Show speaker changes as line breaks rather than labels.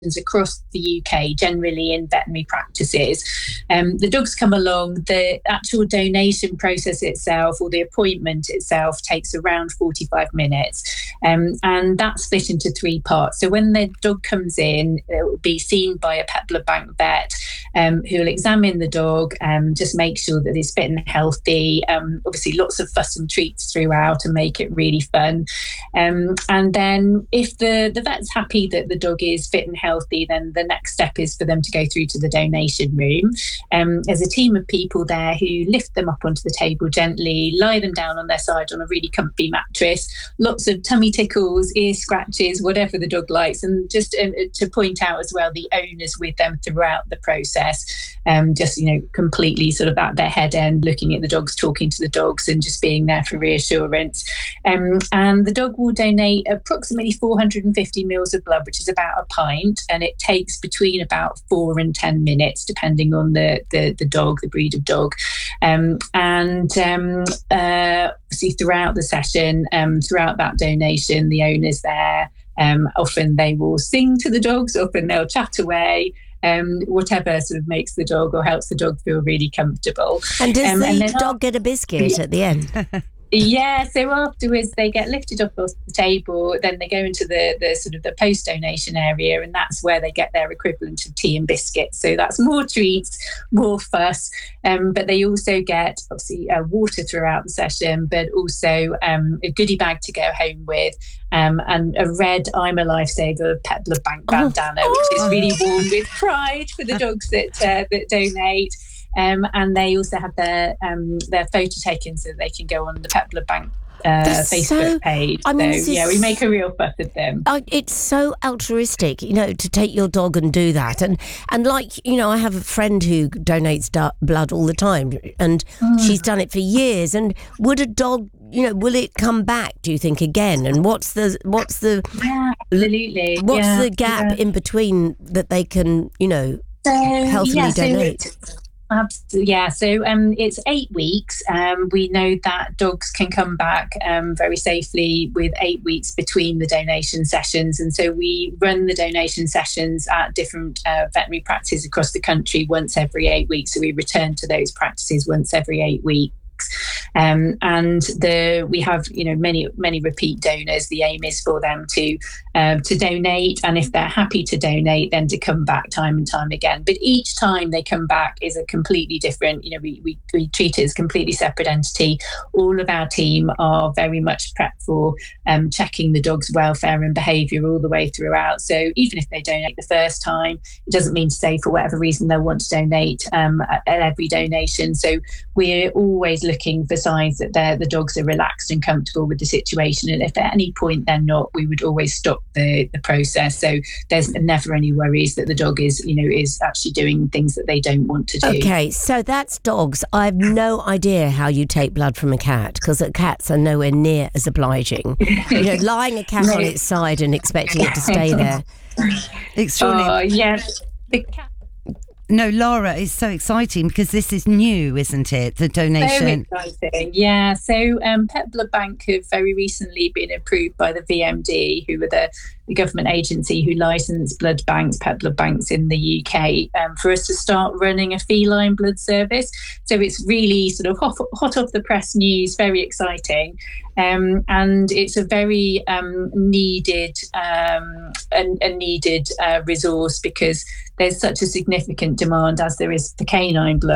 across the UK, generally in veterinary practices. The dogs come along, the actual donation process itself or the appointment itself takes around 45 minutes. And that's split into three parts. So when the dog comes in, it will be seen by a Pet Blood Bank vet who will examine the dog, just make sure that it's fit and healthy. Obviously, lots of fuss and treats throughout and make it really fun. And then if the vet's happy that the dog is fit and healthy, then the next step is for them to go through to the donation room. There's a team of people there who lift them up onto the table gently, lie them down on their side on a really comfy mattress, lots of tummy tickles, ear scratches, whatever the dog likes. And just to point out as well, the owner's with them throughout the process, just, completely sort of at their head end, looking at the dogs, talking to the dogs and just being there for reassurance. And the dog will donate approximately 450 mils of blood, which is about a pint, and it takes between about 4 and 10 minutes, depending on the dog, the breed of dog. Obviously throughout the session, throughout that donation, the owner's there. Often they will sing to the dogs, often they'll chat away. Whatever sort of makes the dog or helps the dog feel really comfortable.
And does the dog get a biscuit at the end?
Yeah, so afterwards they get lifted up off the table, then they go into the sort of the post-donation area, and that's where they get their equivalent of tea and biscuits. So that's more treats, more fuss, but they also get obviously water throughout the session, but also a goodie bag to go home with, and a red I'm a Lifesaver Pet Blood Bank bandana, which is really worn with pride for the dogs that donate. And they also have their photo taken so that they can go on the Pet Blood Bank Facebook page. We make a real fuss of them.
It's so altruistic, to take your dog and do that. And I have a friend who donates blood all the time, and she's done it for years. And would a dog, will it come back, do you think, again? And what's the
absolutely.
What's the gap in between that they can, healthily donate?
Absolutely, yeah. So it's 8 weeks. We know that dogs can come back very safely with 8 weeks between the donation sessions. And so we run the donation sessions at different veterinary practices across the country once every 8 weeks. So we return to those practices once every 8 weeks. And we have many repeat donors. The aim is for them to donate, and if they're happy to donate, then to come back time and time again. But each time they come back is a completely different. We treat it as a completely separate entity. All of our team are very much prepped for checking the dog's welfare and behaviour all the way throughout. So even if they donate the first time, it doesn't mean to say for whatever reason they'll want to donate at every donation. So we're always looking for signs that the dogs are relaxed and comfortable with the situation, and if at any point they're not, we would always stop the process. So there's never any worries that the dog is actually doing things that they don't want to do.
Okay, so that's dogs. I have no idea how you take blood from a cat, because cats are nowhere near as obliging. Lying a cat on its side and expecting it to stay there.
Extraordinary.
Yes, the cat.
No, Laura, it's so exciting because this is new, isn't it? The donation.
Very exciting, yeah. So Pet Blood Bank have very recently been approved by the VMD, who were the government agency who licensed blood banks, Pet Blood Banks in the UK, for us to start running a feline blood service. So it's really sort of hot off the press news, very exciting. And it's a very needed resource, because there's such a significant demand, as there is for canine blood.